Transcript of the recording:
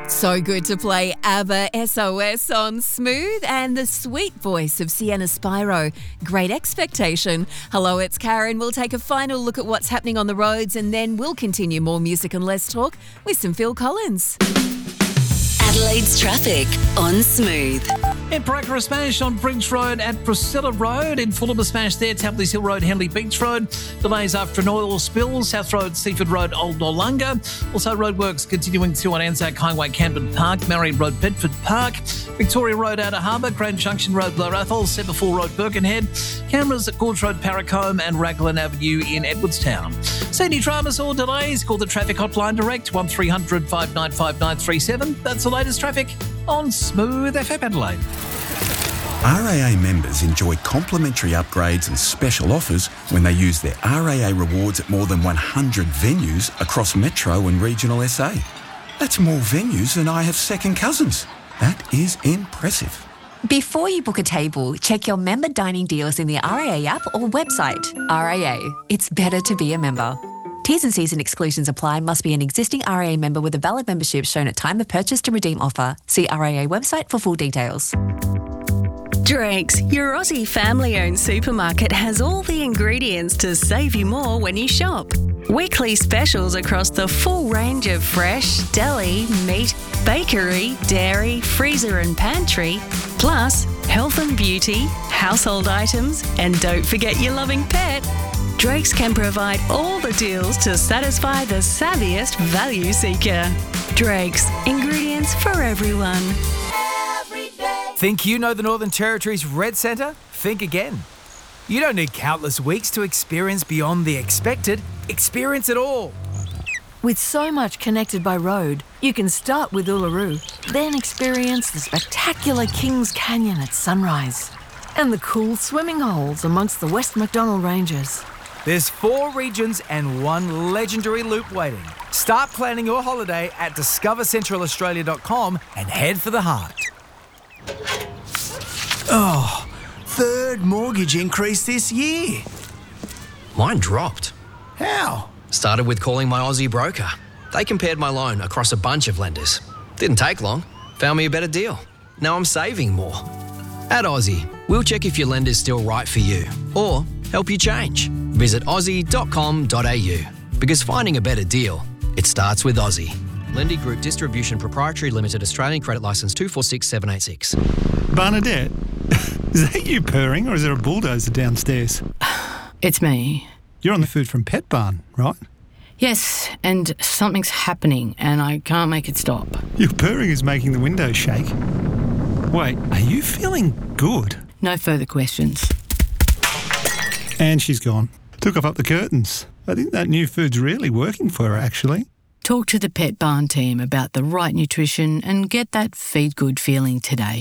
So good to play ABBA SOS on Smooth and the sweet voice of Sienna Spiro. Great Expectation. Hello, it's Karen. We'll take a final look at what's happening on the roads and then we'll continue more music and less talk with some Phil Collins. Adelaide's traffic on Smooth. In Paraka, a smash on Bridge Road at Priscilla Road. In Fulham, a smash there, Tapley's Hill Road, Henley Beach Road. Delays after an oil spill, South Road, Seaford Road, Old Noarlunga. Also, roadworks continuing through on Anzac Highway, Camden Park, Marion Road, Bedford Park. Victoria Road, Outer Harbour, Grand Junction Road, Lower Athol, Semaphore Road, Birkenhead. Cameras at Gorge Road, Paracombe and Raglan Avenue in Edwardstown. See any dramas or delays? Call the traffic hotline direct, 1300 595 937. That's the latest traffic on Smooth FM Adelaide. RAA members enjoy complimentary upgrades and special offers when they use their RAA rewards at more than 100 venues across Metro and regional SA. That's more venues than I have second cousins. That is impressive. Before you book a table, check your member dining deals in the RAA app or website. RAA, it's better to be a member. T's and C's and exclusions apply. Must be an existing RAA member with a valid membership shown at time of purchase to redeem offer. See RAA website for full details. Drake's, your Aussie family-owned supermarket, has all the ingredients to save you more when you shop. Weekly specials across the full range of fresh, deli, meat, bakery, dairy, freezer and pantry, plus health and beauty, household items, and don't forget your loving pet. Drake's can provide all the deals to satisfy the savviest value seeker. Drake's, ingredients for everyone. Think you know the Northern Territory's Red Centre? Think again. You don't need countless weeks to experience beyond the expected. Experience it all. With so much connected by road, you can start with Uluru, then experience the spectacular Kings Canyon at sunrise and the cool swimming holes amongst the West MacDonnell Ranges. There's 4 regions and 1 legendary loop waiting. Start planning your holiday at discovercentralaustralia.com and head for the heart. Oh, third mortgage increase this year. Mine dropped. How? Started with calling my Aussie broker. They compared my loan across a bunch of lenders. Didn't take long. Found me a better deal. Now I'm saving more. At Aussie, we'll check if your lender's still right for you or help you change. Visit aussie.com.au because finding a better deal, it starts with Aussie. Lendy Group Distribution Proprietary Limited, Australian Credit Licence 246786. Bernadette, is that you purring or is there a bulldozer downstairs? It's me. You're on the Food from Pet Barn, right? Yes, and something's happening and I can't make it stop. Your purring is making the windows shake. Wait, are you feeling good? No further questions. And she's gone. Took up the curtains. I think that new food's really working for her, actually. Talk to the Pet Barn team about the right nutrition and get that feed good feeling today.